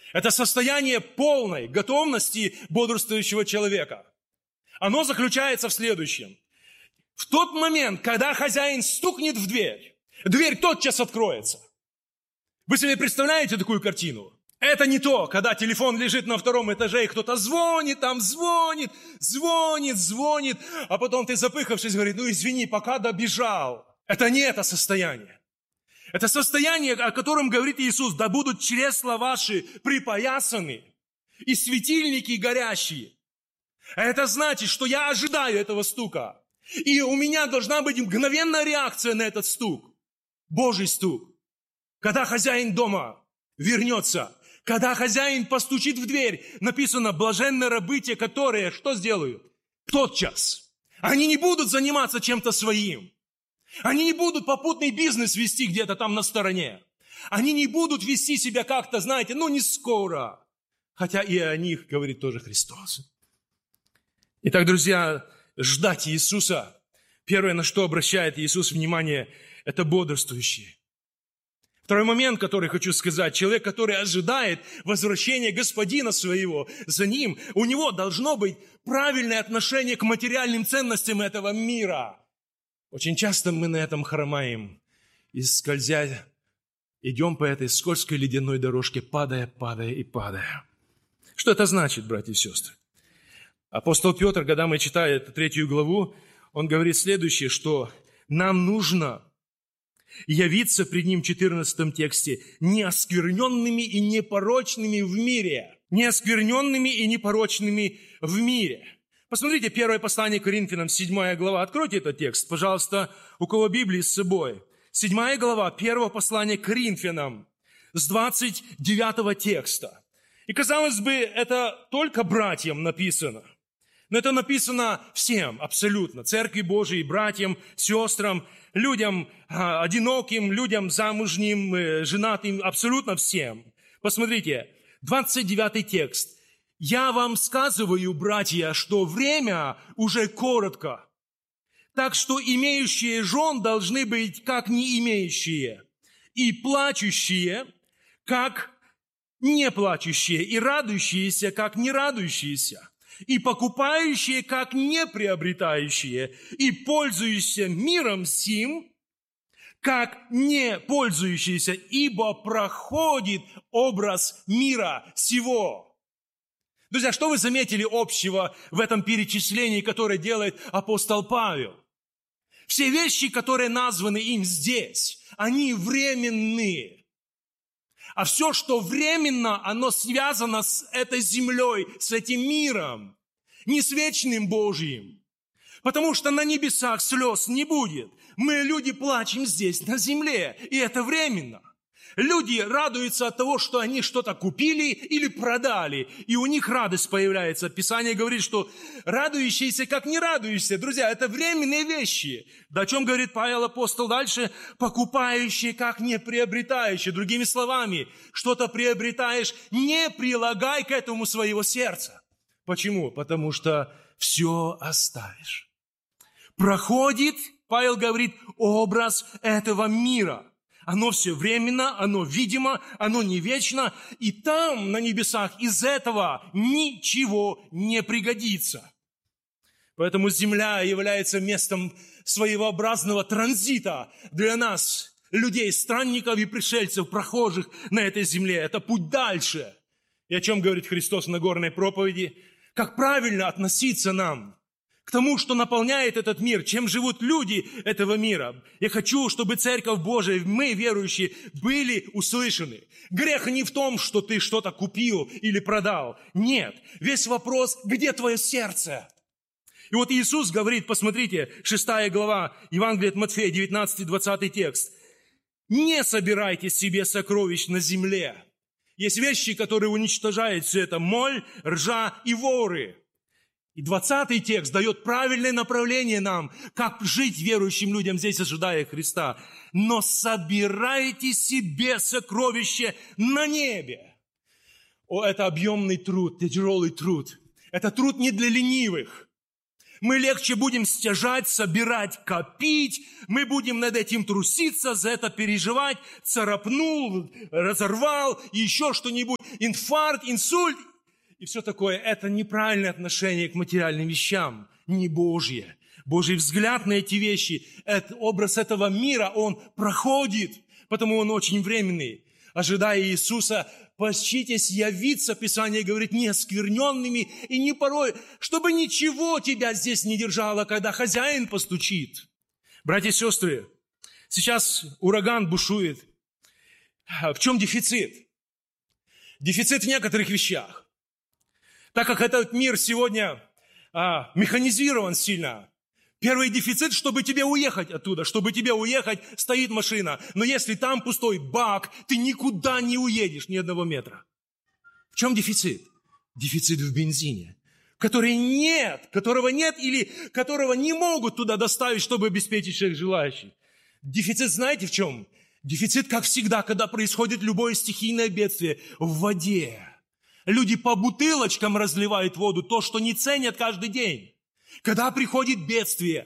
Это состояние полной готовности бодрствующего человека. Оно заключается в следующем. В тот момент, когда хозяин стукнет в дверь, дверь тотчас откроется. Вы себе представляете такую картину? Это не то, когда телефон лежит на втором этаже, и кто-то звонит, а потом ты, запыхавшись, говорит, извини, пока добежал. Это не это состояние. Это состояние, о котором говорит Иисус, да будут чресла ваши припоясаны и светильники горящие. А это значит, что я ожидаю этого стука. И у меня должна быть мгновенная реакция на этот стук. Божий стук. Когда хозяин дома вернется, когда хозяин постучит в дверь, написано, блаженны рабы те, которые, что сделают? Тотчас. Они не будут заниматься чем-то своим. Они не будут попутный бизнес вести где-то там на стороне. Они не будут вести себя как-то, знаете, не скоро. Хотя и о них говорит тоже Христос. Итак, друзья, ждать Иисуса. Первое, на что обращает Иисус внимание, это бодрствующие. Второй момент, который хочу сказать. Человек, который ожидает возвращения Господина своего, за ним, у него должно быть правильное отношение к материальным ценностям этого мира. Очень часто мы на этом хромаем и, скользя, идем по этой скользкой ледяной дорожке, падая. Что это значит, братья и сестры? Апостол Петр, когда мы читаем эту 3 главу, он говорит следующее, что нам нужно явиться пред Ним в 14 тексте неоскверненными и непорочными в мире. Неоскверненными и непорочными в мире. Посмотрите, 1 послание к Коринфянам, 7 глава. Откройте этот текст, пожалуйста, у кого Библии с собой. 7 глава, 1 послание к Коринфянам, с 29 текста. И, казалось бы, это только братьям написано. Но это написано всем, абсолютно. Церкви Божией, братьям, сестрам, людям одиноким, людям замужним, женатым, абсолютно всем. Посмотрите, 29 текст. «Я вам сказываю, братья, что время уже коротко, так что имеющие жен должны быть как не имеющие, и плачущие, как не плачущие, и радующиеся, как не радующиеся, и покупающие, как не приобретающие, и пользующиеся миром сим, как не пользующиеся, ибо проходит образ мира сего». Друзья, что вы заметили общего в этом перечислении, которое делает апостол Павел? Все вещи, которые названы им здесь, они временные. А все, что временно, оно связано с этой землей, с этим миром, не с вечным Божьим. Потому что на небесах слез не будет. Мы, люди, плачем здесь, на земле, и это временно. Люди радуются от того, что они что-то купили или продали, и у них радость появляется. Писание говорит, что радующиеся, как не радующиеся. Друзья, это временные вещи. Да о чем говорит Павел апостол дальше? Покупающие, как не приобретающие. Другими словами, что-то приобретаешь, не прилагай к этому своего сердца. Почему? Потому что все оставишь. Проходит, Павел говорит, образ этого мира. Оно все временно, оно видимо, оно не вечно. И там, на небесах, из этого ничего не пригодится. Поэтому земля является местом своеобразного транзита для нас, людей, странников и пришельцев, прохожих на этой земле. Это путь дальше. И о чем говорит Христос в Нагорной проповеди? Как правильно относиться нам к тому, что наполняет этот мир, чем живут люди этого мира. Я хочу, чтобы Церковь Божия, мы, верующие, были услышаны. Грех не в том, что ты что-то купил или продал. Нет. Весь вопрос, где твое сердце? И вот Иисус говорит, посмотрите, 6 глава Евангелия от Матфея, 19-20 текст. «Не собирайте себе сокровищ на земле». Есть вещи, которые уничтожают все это. Моль, ржа и воры. И 20 текст дает правильное направление нам, как жить верующим людям здесь, ожидая Христа. «Но собирайте себе сокровище на небе». О, это объемный труд, это тяжелый труд. Это труд не для ленивых. Мы легче будем стяжать, собирать, копить. Мы будем над этим труситься, за это переживать. Царапнул, разорвал, еще что-нибудь. Инфаркт, инсульт. И все такое. Это неправильное отношение к материальным вещам. Не Божье. Божий взгляд на эти вещи, образ этого мира, он проходит. Потому он очень временный. Ожидая Иисуса, поститесь явиться, Писание говорит, не оскверненными и не порой, чтобы ничего тебя здесь не держало, когда хозяин постучит. Братья и сестры, сейчас ураган бушует. В чем дефицит? Дефицит в некоторых вещах. Так как этот мир сегодня механизирован сильно, первый дефицит, чтобы тебе уехать оттуда, чтобы тебе уехать, стоит машина. Но если там пустой бак, ты никуда не уедешь ни одного метра. В чем дефицит? Дефицит в бензине, которого нет или которого не могут туда доставить, чтобы обеспечить всех желающих. Дефицит знаете в чем? Дефицит, как всегда, когда происходит любое стихийное бедствие, в воде. Люди по бутылочкам разливают воду, то, что не ценят каждый день. Когда приходит бедствие,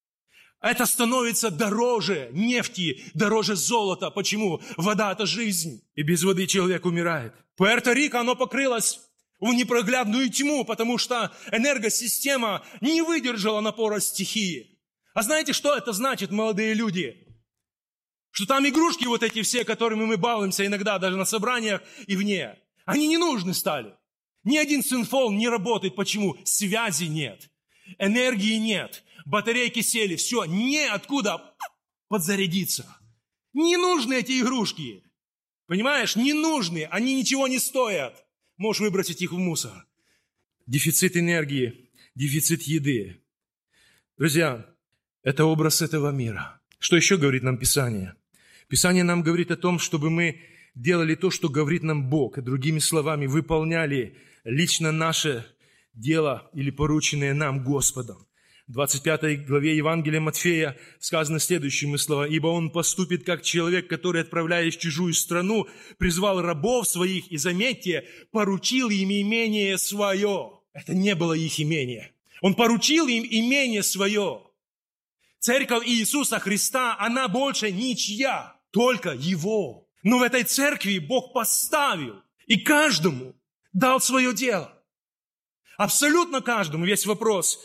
это становится дороже нефти, дороже золота. Почему? Вода – это жизнь, и без воды человек умирает. Пуэрто-Рико, оно покрылось в непроглядную тьму, потому что энергосистема не выдержала напора стихии. А знаете, что это значит, молодые люди? Что там игрушки вот эти все, которыми мы балуемся иногда, даже на собраниях и вне, они не нужны стали. Ни один синфон не работает. Почему? Связи нет. Энергии нет, батарейки сели, все, неоткуда подзарядиться. Не нужны эти игрушки, понимаешь, не нужны, они ничего не стоят. Можешь выбросить их в мусор. Дефицит энергии, дефицит еды. Друзья, это образ этого мира. Что еще говорит нам Писание? Писание нам говорит о том, чтобы мы делали то, что говорит нам Бог, и другими словами, выполняли лично наше дело или порученное нам Господом. В 25 главе Евангелия Матфея сказано следующие слова. «Ибо он поступит, как человек, который, отправляясь в чужую страну, призвал рабов своих, и, заметьте, поручил им имение свое». Это не было их имение. Он поручил им имение свое. Церковь Иисуса Христа, она больше ничья, только Его. Но в этой церкви Бог поставил и каждому дал свое дело. Абсолютно каждому. Весь вопрос,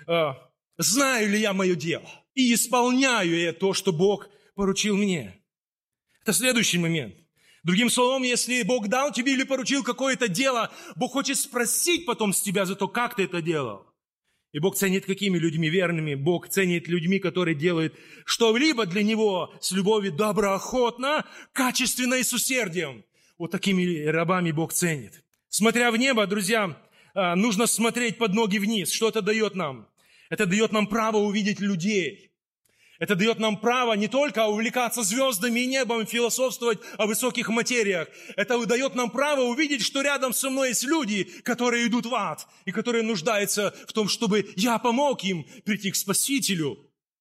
знаю ли я мое дело и исполняю я то, что Бог поручил мне. Это следующий момент. Другим словом, если Бог дал тебе или поручил какое-то дело, Бог хочет спросить потом с тебя за то, как ты это делал. И Бог ценит какими людьми верными? Бог ценит людьми, которые делают что-либо для Него с любовью, доброохотно, качественно и с усердием. Вот такими рабами Бог ценит. Смотря в небо, друзья, нужно смотреть под ноги вниз. Что это дает нам? Это дает нам право увидеть людей. Это дает нам право не только увлекаться звездами и небом, философствовать о высоких материях. Это дает нам право увидеть, что рядом со мной есть люди, которые идут в ад, и которые нуждаются в том, чтобы я помог им прийти к Спасителю.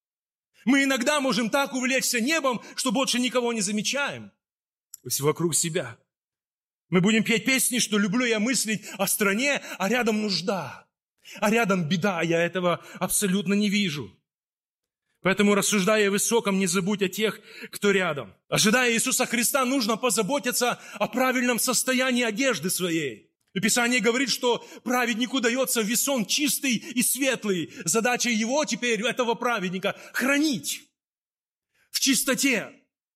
Мы иногда можем так увлечься небом, что больше никого не замечаем вокруг себя. Мы будем петь песни, что люблю я мыслить о стране, а рядом нужда, а рядом беда, я этого абсолютно не вижу. Поэтому, рассуждая о высоком, не забудь о тех, кто рядом. Ожидая Иисуса Христа, нужно позаботиться о правильном состоянии одежды своей. И Писание говорит, что праведнику дается весон чистый и светлый. Задача его теперь, этого праведника, хранить в чистоте,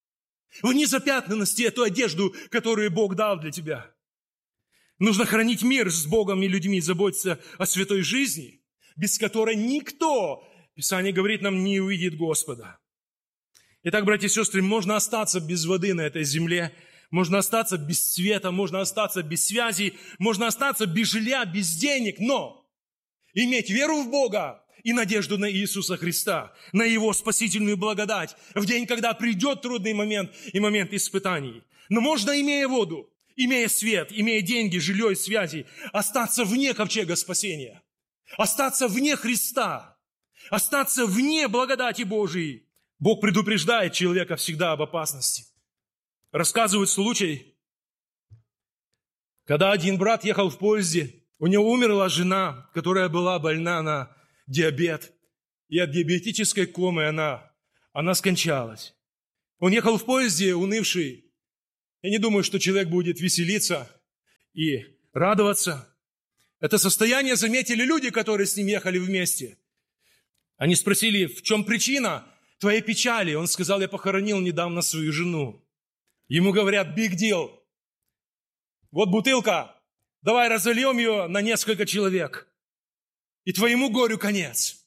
в незапятнанности эту одежду, которую Бог дал для тебя. Нужно хранить мир с Богом и людьми, заботиться о святой жизни, без которой никто, Писание говорит нам, не увидит Господа. Итак, братья и сестры, можно остаться без воды на этой земле, можно остаться без света, можно остаться без связи, можно остаться без жилья, без денег, но иметь веру в Бога и надежду на Иисуса Христа, на Его спасительную благодать в день, когда придет трудный момент и момент испытаний. Но можно, имея воду, имея свет, имея деньги, жилье и связи, остаться вне ковчега спасения, остаться вне Христа, остаться вне благодати Божией. Бог предупреждает человека всегда об опасности. Рассказывают случай, когда один брат ехал в поезде, у него умерла жена, которая была больна на диабет. И от диабетической комы она скончалась. Он ехал в поезде, унывший. Я не думаю, что человек будет веселиться и радоваться. Это состояние заметили люди, которые с ним ехали вместе. Они спросили, в чем причина твоей печали? Он сказал, я похоронил недавно свою жену. Ему говорят, big deal. Вот бутылка, давай разольем ее на несколько человек. И твоему горю конец.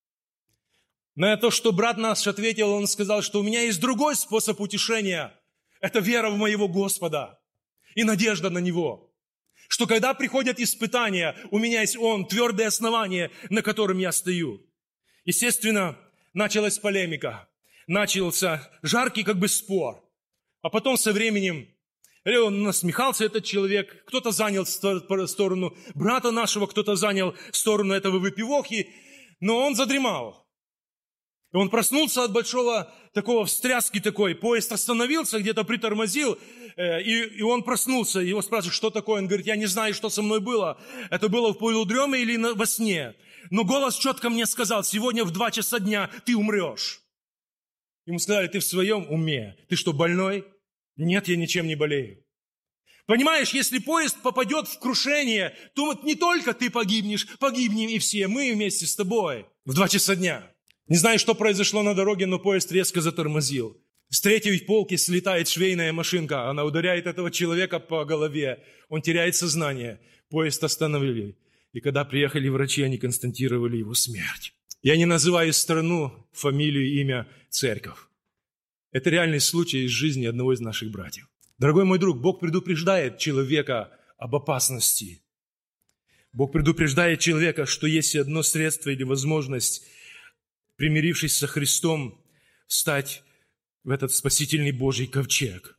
На то, что брат наш ответил, он сказал, что у меня есть другой способ утешения. Это вера в моего Господа и надежда на Него. Что когда приходят испытания, у меня есть Он, твердое основание, на котором я стою. Естественно, началась полемика. Начался жаркий спор. А потом со временем он насмехался, этот человек. Кто-то занял сторону брата нашего, кто-то занял сторону этого выпивохи. Но он задремал. И он проснулся от большого такого встряски такой. Поезд остановился, где-то притормозил. И он проснулся. Его спрашивают, что такое? Он говорит, я не знаю, что со мной было. Это было в полудреме или во сне. Но голос четко мне сказал, сегодня в 2 часа дня ты умрешь. Ему сказали, ты в своем уме. Ты что, больной? Нет, я ничем не болею. Понимаешь, если поезд попадет в крушение, то вот не только ты погибнешь, погибнем и все, мы вместе с тобой в 2 часа дня. Не знаю, что произошло на дороге, но поезд резко затормозил. С 3-й полки слетает швейная машинка. Она ударяет этого человека по голове. Он теряет сознание. Поезд остановили. И когда приехали врачи, они констатировали его смерть. Я не называю страну, фамилию, имя, церковь. Это реальный случай из жизни одного из наших братьев. Дорогой мой друг, Бог предупреждает человека об опасности. Бог предупреждает человека, что есть одно средство или возможность, примирившись со Христом, встать в этот спасительный Божий ковчег.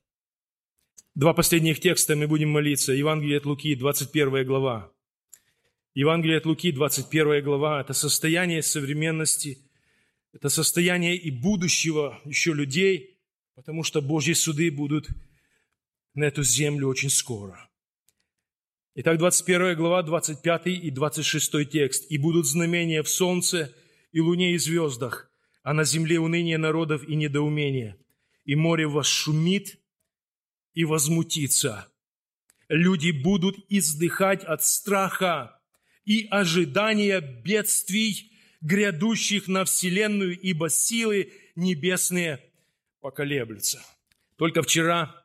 2 последних текста мы будем молиться. Евангелие от Луки, 21 глава. Евангелие от Луки, 21 глава. Это состояние современности, это состояние и будущего еще людей, потому что Божьи суды будут на эту землю очень скоро. Итак, 21 глава, 25 и 26 текст. «И будут знамения в солнце, и луне, и звездах, а на земле уныние народов и недоумение. И море восшумит и возмутится. Люди будут издыхать от страха и ожидания бедствий, грядущих на вселенную, ибо силы небесные поколеблются». Только вчера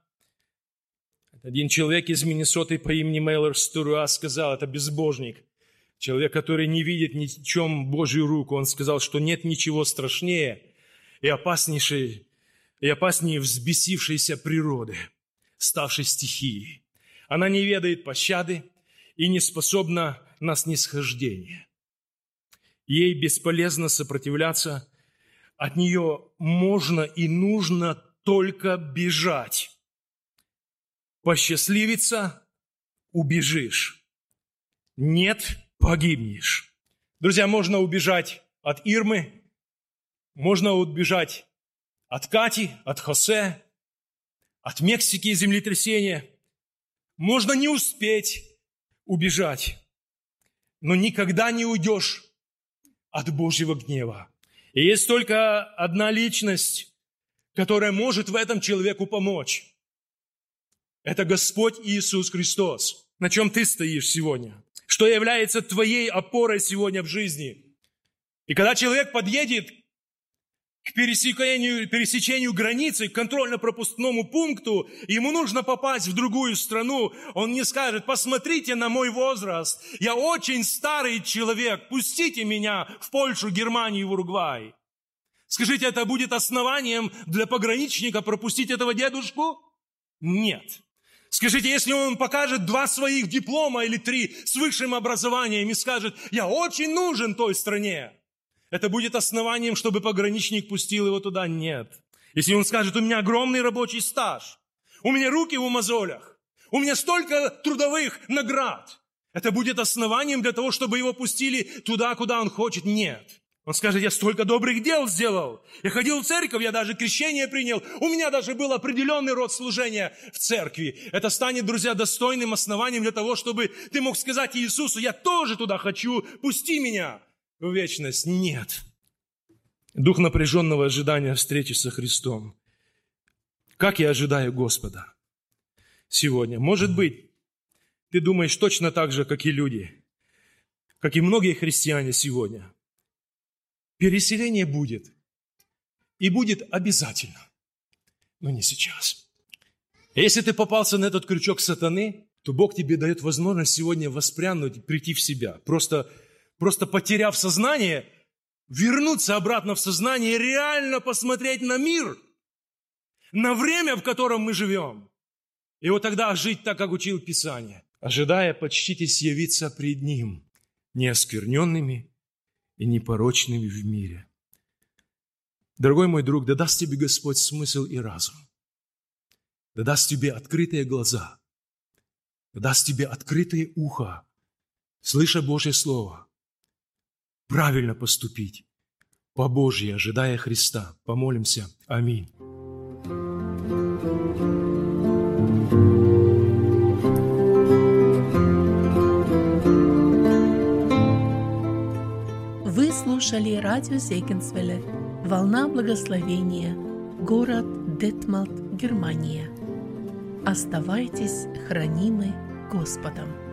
один человек из Миннесоты по имени Мейлор Стуруа сказал, это безбожник, человек, который не видит ни в чем Божью руку. Он сказал, что нет ничего страшнее и опаснее взбесившейся природы, ставшей стихией. Она не ведает пощады и не способна на снисхождение. Ей бесполезно сопротивляться, от нее можно и нужно только бежать. Посчастливится – убежишь. Нет – погибнешь. Друзья, можно убежать от Ирмы, можно убежать от Кати, от Хосе, от Мексики и землетрясения. Можно не успеть убежать, но никогда не уйдешь от Божьего гнева. И есть только одна личность, которая может в этом человеку помочь. Это Господь Иисус Христос. На чем ты стоишь сегодня? Что является твоей опорой сегодня в жизни? И когда человек подъедет к пересечению границы, к контрольно-пропускному пункту, ему нужно попасть в другую страну, он не скажет: посмотрите на мой возраст, я очень старый человек, пустите меня в Польшу, Германию, в Уругвай. Скажите, это будет основанием для пограничника пропустить этого дедушку? Нет. Скажите, если он покажет 2 своих диплома или 3 с высшим образованием и скажет: я очень нужен той стране, это будет основанием, чтобы пограничник пустил его туда? Нет. Если он скажет: у меня огромный рабочий стаж, у меня руки в мозолях, у меня столько трудовых наград, это будет основанием для того, чтобы его пустили туда, куда он хочет? Нет. Он скажет: я столько добрых дел сделал, я ходил в церковь, я даже крещение принял, у меня даже был определенный род служения в церкви. Это станет, друзья, достойным основанием для того, чтобы ты мог сказать Иисусу: я тоже туда хочу, пусти меня. в вечность? Нет. Дух напряженного ожидания встречи со Христом. Как я ожидаю Господа сегодня? Может быть, ты думаешь точно так же, как и люди, как и многие христиане сегодня. Переселение будет. И будет обязательно. Но не сейчас. Если ты попался на этот крючок сатаны, то Бог тебе дает возможность сегодня воспрянуть, прийти в себя. Просто потеряв сознание, вернуться обратно в сознание и реально посмотреть на мир, на время, в котором мы живем. И вот тогда жить так, как учил Писание. Ожидая, почтитесь явиться пред Ним, неоскверненными и непорочными в мире. Дорогой мой друг, да даст тебе Господь смысл и разум. Да даст тебе открытые глаза. Да даст тебе открытое ухо, слыша Божье Слово. Правильно поступить, по Божьей, ожидая Христа. Помолимся. Аминь. Вы слушали радио Зегенсвелле «Волна благословения», город Детмалт, Германия. Оставайтесь хранимы Господом.